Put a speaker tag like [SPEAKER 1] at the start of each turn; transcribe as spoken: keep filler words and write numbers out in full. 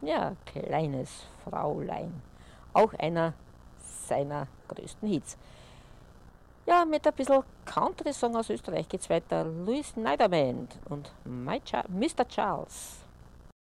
[SPEAKER 1] Ja, kleines Fraulein. Auch einer seiner größten Hits. Ja, mit ein bisschen Country-Song aus Österreich geht's weiter. Louis Niederman und My Cha- Mister Charles.